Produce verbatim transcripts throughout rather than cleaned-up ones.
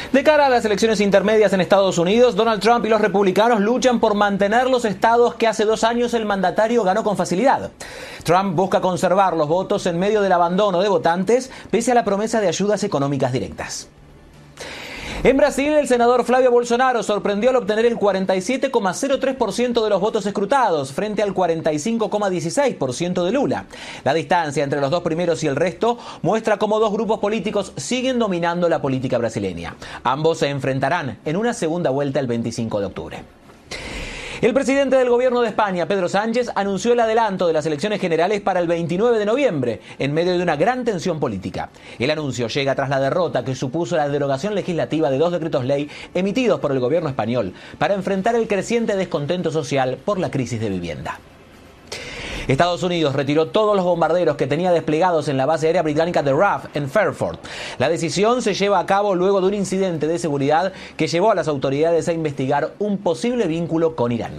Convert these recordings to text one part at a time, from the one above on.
De cara a las elecciones intermedias en Estados Unidos, Donald Trump y los republicanos luchan por mantener los estados que hace dos años el mandatario ganó con facilidad. Trump busca conservar los votos en medio del abandono de votantes, pese a la promesa de ayudas económicas directas. En Brasil, el senador Flavio Bolsonaro sorprendió al obtener el cuarenta y siete coma cero tres por ciento de los votos escrutados, frente al cuarenta y cinco coma dieciséis por ciento de Lula. La distancia entre los dos primeros y el resto muestra cómo dos grupos políticos siguen dominando la política brasileña. Ambos se enfrentarán en una segunda vuelta el veinticinco de octubre. El presidente del gobierno de España, Pedro Sánchez, anunció el adelanto de las elecciones generales para el veintinueve de noviembre, en medio de una gran tensión política. El anuncio llega tras la derrota que supuso la derogación legislativa de dos decretos ley emitidos por el gobierno español para enfrentar el creciente descontento social por la crisis de vivienda. Estados Unidos retiró todos los bombarderos que tenía desplegados en la base aérea británica de R A F en Fairford. La decisión se lleva a cabo luego de un incidente de seguridad que llevó a las autoridades a investigar un posible vínculo con Irán.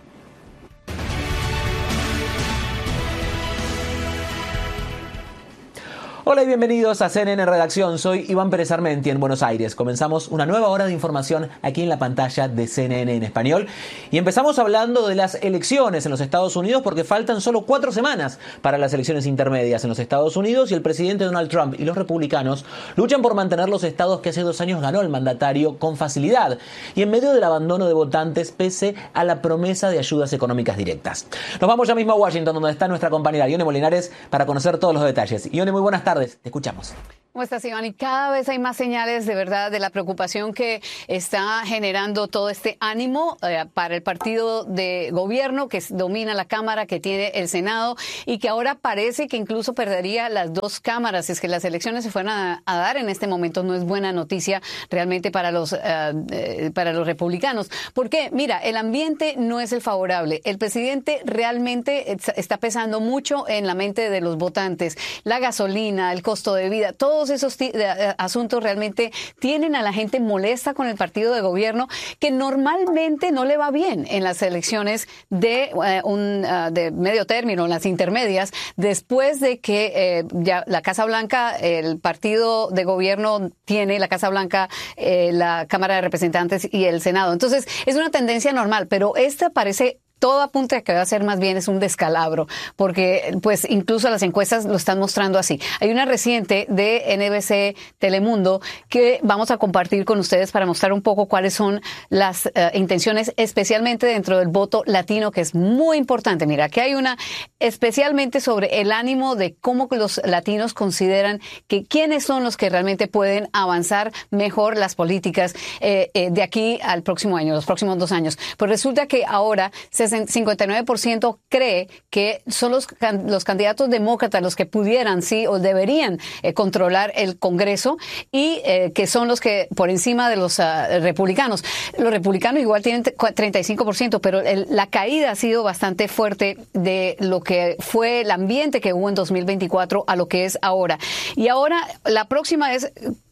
Hola y bienvenidos a C N N en Redacción. Soy Iván Pérez Armenti en Buenos Aires. Comenzamos una nueva hora de información aquí en la pantalla de C N N en español. Y empezamos hablando de las elecciones en los Estados Unidos porque faltan solo cuatro semanas para las elecciones intermedias en los Estados Unidos y el presidente Donald Trump y los republicanos luchan por mantener los estados que hace dos años ganó el mandatario con facilidad y en medio del abandono de votantes pese a la promesa de ayudas económicas directas. Nos vamos ya mismo a Washington, donde está nuestra compañera Ione Molinares para conocer todos los detalles. Ione, muy buenas tardes. Te escuchamos. ¿Cómo estás, Iván? Y cada vez hay más señales de verdad de la preocupación que está generando todo este ánimo eh, para el partido de gobierno que domina la Cámara, que tiene el Senado y que ahora parece que incluso perdería las dos cámaras. Es que las elecciones se fueran a, a dar en este momento no es buena noticia realmente para los, uh, eh, para los republicanos. ¿Por qué? Mira, el ambiente no es el favorable. El presidente realmente está pesando mucho en la mente de los votantes. La gasolina, el costo de vida, todo esos asuntos realmente tienen a la gente molesta con el partido de gobierno que normalmente no le va bien en las elecciones de, uh, un, uh, de medio término, las intermedias, después de que eh, ya la Casa Blanca, el partido de gobierno tiene la Casa Blanca, eh, la Cámara de Representantes y el Senado. Entonces es una tendencia normal, pero esta parece... Todo apunta a que va a ser más bien es un descalabro, porque pues incluso las encuestas lo están mostrando así. Hay una reciente de N B C Telemundo que vamos a compartir con ustedes para mostrar un poco cuáles son las uh, intenciones, especialmente dentro del voto latino, que es muy importante. Mira, aquí hay una especialmente sobre el ánimo de cómo los latinos consideran que quiénes son los que realmente pueden avanzar mejor las políticas eh, eh, de aquí al próximo año, los próximos dos años. Pues resulta que ahora se cincuenta y nueve por ciento cree que son los, los candidatos demócratas los que pudieran, sí, o deberían eh, controlar el Congreso y eh, que son los que por encima de los uh, republicanos. Los republicanos igual tienen treinta y cinco por ciento, pero el, la caída ha sido bastante fuerte de lo que fue el ambiente que hubo en dos mil veinticuatro a lo que es ahora. Y ahora la próxima es...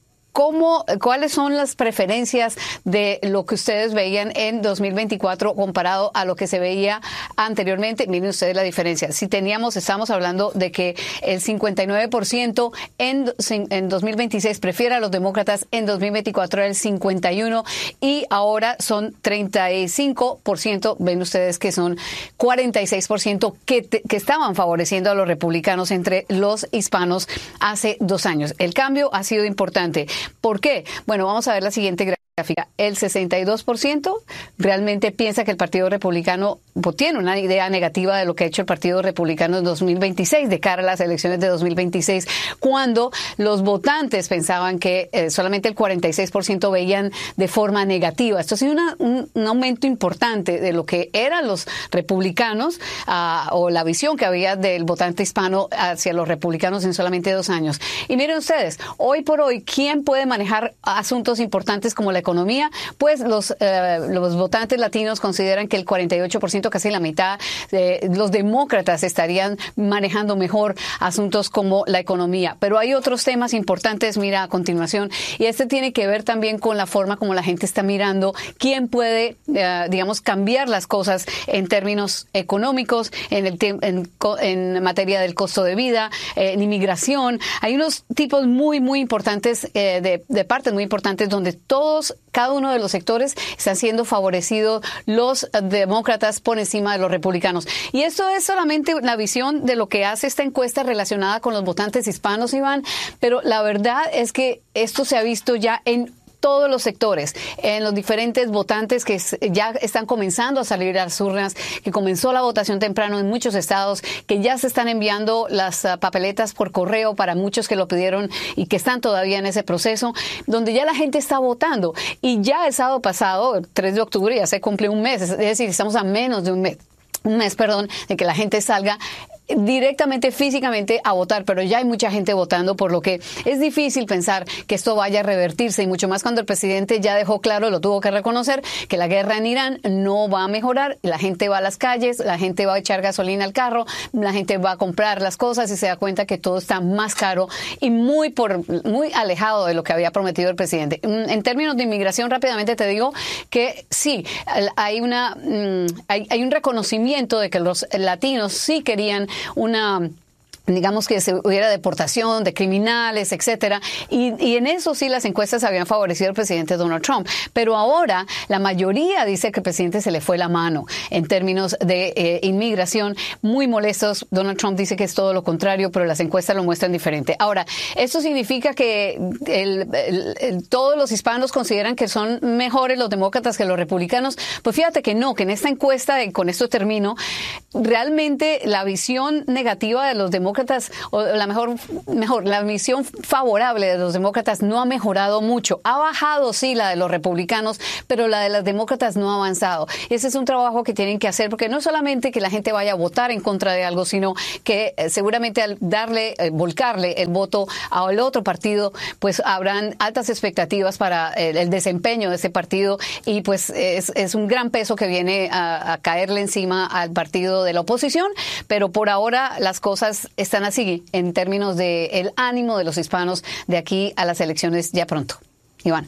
¿Cómo, ¿Cuáles son las preferencias de lo que ustedes veían en dos mil veinticuatro comparado a lo que se veía anteriormente? Miren ustedes la diferencia. Si teníamos, estamos hablando de que el cincuenta y nueve por ciento en, en dos mil veintiséis prefiere a los demócratas, en dos mil veinticuatro era el cincuenta y uno por ciento y ahora son treinta y cinco por ciento. Ven ustedes que son cuarenta y seis por ciento que, te, que estaban favoreciendo a los republicanos entre los hispanos hace dos años. El cambio ha sido importante. ¿Por qué? Bueno, vamos a ver la siguiente gráfica. El sesenta y dos por ciento realmente piensa que el Partido Republicano pues, tiene una idea negativa de lo que ha hecho el Partido Republicano en dos mil veintiséis, de cara a las elecciones de dos mil veintiséis, cuando los votantes pensaban que eh, solamente el cuarenta y seis por ciento veían de forma negativa. Esto ha sido una, un, un aumento importante de lo que eran los republicanos uh, o la visión que había del votante hispano hacia los republicanos en solamente dos años. Y miren ustedes, hoy por hoy, ¿quién puede manejar asuntos importantes como la economía? Pues los, eh, los votantes latinos consideran que el cuarenta y ocho por ciento ciento, casi la mitad, eh, los demócratas estarían manejando mejor asuntos como la economía. Pero hay otros temas importantes, mira, a continuación, y este tiene que ver también con la forma como la gente está mirando quién puede, eh, digamos, cambiar las cosas en términos económicos, en, el en, en materia del costo de vida, eh, en inmigración. Hay unos tipos muy, muy importantes, eh, de, de partes muy importantes, donde todos, cada uno de los sectores están siendo favorecidos los demócratas por encima de los republicanos. Y esto es solamente la visión de lo que hace esta encuesta relacionada con los votantes hispanos, Iván, pero la verdad es que esto se ha visto ya en todos los sectores, en los diferentes votantes que ya están comenzando a salir a las urnas, que comenzó la votación temprano en muchos estados, que ya se están enviando las uh, papeletas por correo para muchos que lo pidieron y que están todavía en ese proceso, donde ya la gente está votando. Y ya el sábado pasado, el tres de octubre, ya se cumple un mes, es decir, estamos a menos de un mes. un mes, perdón, de que la gente salga directamente, físicamente a votar, pero ya hay mucha gente votando, por lo que es difícil pensar que esto vaya a revertirse, y mucho más cuando el presidente ya dejó claro, lo tuvo que reconocer, que la guerra en Irán no va a mejorar, la gente va a las calles, la gente va a echar gasolina al carro, la gente va a comprar las cosas y se da cuenta que todo está más caro y muy por muy alejado de lo que había prometido el presidente. En términos de inmigración, rápidamente te digo que sí, hay una hay, hay un reconocimiento de que los latinos sí querían una, digamos, que se hubiera deportación de criminales, etcétera, y, y en eso sí las encuestas habían favorecido al presidente Donald Trump, pero ahora la mayoría dice que el presidente se le fue la mano en términos de eh, inmigración, muy molestos. Donald Trump dice que es todo lo contrario, pero las encuestas lo muestran diferente. Ahora, ¿esto significa que el, el, el, todos los hispanos consideran que son mejores los demócratas que los republicanos? Pues fíjate que no, que en esta encuesta, y con esto termino, realmente la visión negativa de los demócratas, o la mejor, mejor, la visión favorable de los demócratas no ha mejorado mucho. Ha bajado, sí, la de los republicanos, pero la de los demócratas no ha avanzado. Ese es un trabajo que tienen que hacer, porque no solamente que la gente vaya a votar en contra de algo, sino que eh, seguramente al darle, eh, volcarle el voto al otro partido, pues habrán altas expectativas para el, el desempeño de ese partido, y pues es, es un gran peso que viene a, a caerle encima al partido de la oposición, pero por ahora las cosas están así en términos de el ánimo de los hispanos de aquí a las elecciones ya pronto. Iván.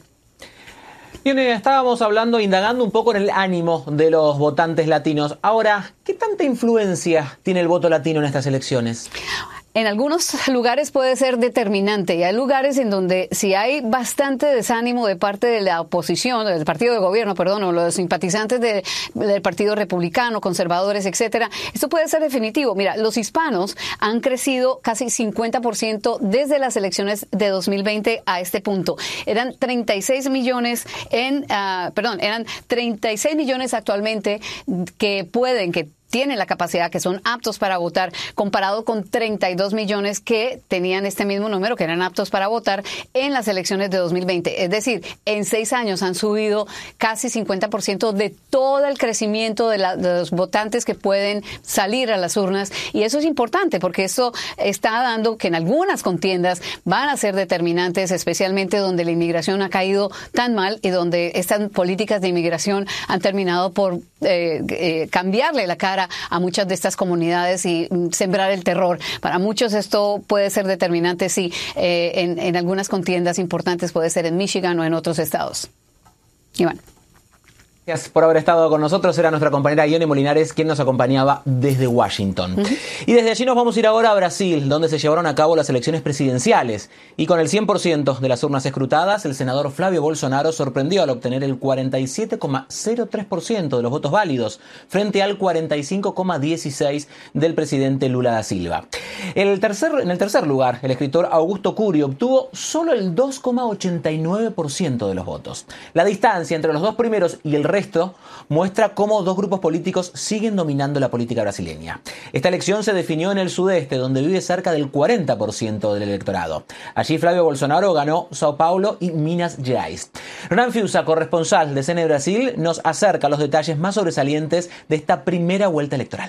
Bien, estábamos hablando, indagando un poco en el ánimo de los votantes latinos. Ahora, ¿qué tanta influencia tiene el voto latino en estas elecciones? En algunos lugares puede ser determinante, y hay lugares en donde si hay bastante desánimo de parte de la oposición, del partido de gobierno, perdón, o los simpatizantes de, del partido republicano, conservadores, etcétera, esto puede ser definitivo. Mira, los hispanos han crecido casi cincuenta por ciento desde las elecciones de dos mil veinte a este punto. Eran treinta y seis millones en, uh, perdón, eran treinta y seis millones actualmente que pueden, que tienen la capacidad, que son aptos para votar, comparado con treinta y dos millones que tenían este mismo número, que eran aptos para votar en las elecciones de dos mil veinte. Es decir, en seis años han subido casi cincuenta por ciento de todo el crecimiento de, la, de los votantes que pueden salir a las urnas. Y eso es importante, porque eso está dando que en algunas contiendas van a ser determinantes, especialmente donde la inmigración ha caído tan mal y donde estas políticas de inmigración han terminado por eh, eh, cambiarle la cara a muchas de estas comunidades y sembrar el terror. Para muchos esto puede ser determinante, sí, eh, en, en algunas contiendas importantes, puede ser en Michigan o en otros estados. Iván. Gracias por haber estado con nosotros. Era nuestra compañera Ione Molinares quien nos acompañaba desde Washington. Uh-huh. Y desde allí nos vamos a ir ahora a Brasil, donde se llevaron a cabo las elecciones presidenciales. Y con el cien por ciento de las urnas escrutadas, el senador Flavio Bolsonaro sorprendió al obtener el cuarenta y siete coma cero tres por ciento de los votos válidos, frente al cuarenta y cinco coma dieciséis por ciento del presidente Lula da Silva. El tercer, en el tercer lugar, el escritor Augusto Cury obtuvo solo el dos coma ochenta y nueve por ciento de los votos. La distancia entre los dos primeros y el resto muestra cómo dos grupos políticos siguen dominando la política brasileña. Esta elección se definió en el sudeste, donde vive cerca del cuarenta por ciento del electorado. Allí Flavio Bolsonaro ganó Sao Paulo y Minas Gerais. Hernán Fiusa, corresponsal de C N N Brasil, nos acerca los detalles más sobresalientes de esta primera vuelta electoral.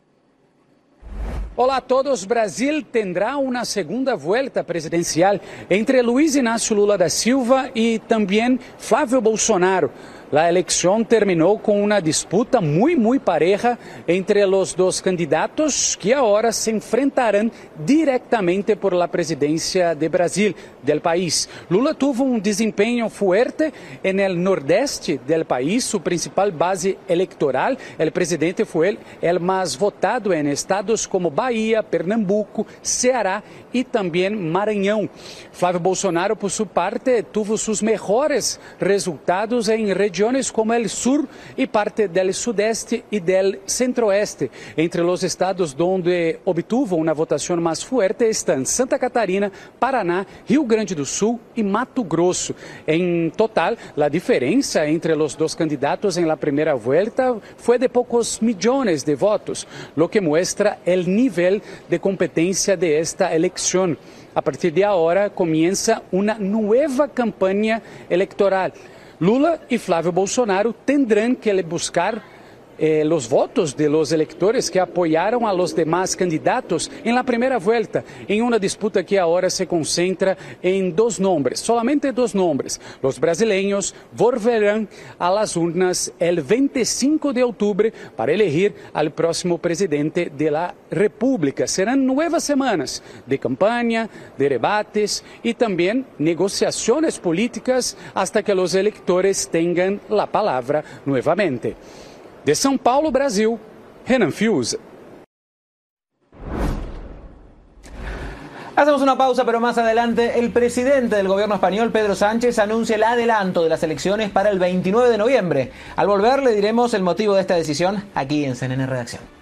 Olá a todos. Brasil tendrá uma segunda vuelta presidencial entre Luiz Inácio Lula da Silva e também Flávio Bolsonaro. La elección terminó con una disputa muy, muy pareja entre los dos candidatos que ahora se enfrentarán directamente por la presidencia de Brasil, del país. Lula tuvo un desempeño fuerte en el nordeste del país, su principal base electoral. El presidente fue el, el más votado en estados como Bahía, Pernambuco, Ceará y también Maranhão. Flávio Bolsonaro, por su parte, tuvo sus mejores resultados en regiones como el sur y parte del sudeste y del centro-oeste. Entre los estados donde obtuvo una votación más fuerte están Santa Catarina, Paraná, Rio Grande do Sul y Mato Grosso. En total, la diferencia entre los dos candidatos en la primera vuelta fue de pocos millones de votos, lo que muestra el nivel de competencia de esta elección. A partir de ahora comienza una nueva campaña electoral. Lula y Flávio Bolsonaro tendrán que buscar eh, los votos de los electores que apoyaron a los demás candidatos en la primera vuelta, en una disputa que ahora se concentra en dos nombres, solamente dos nombres. Los brasileños volverán a las urnas el veinticinco de octubre para elegir al próximo presidente de la República. Serán nuevas semanas de campaña, de debates y también negociaciones políticas hasta que los electores tengan la palabra nuevamente. De São Paulo, Brasil, Renan Fiuza. Hacemos una pausa, pero más adelante el presidente del gobierno español, Pedro Sánchez, anuncia el adelanto de las elecciones para el veintinueve de noviembre. Al volver le diremos el motivo de esta decisión aquí en C N N Redacción.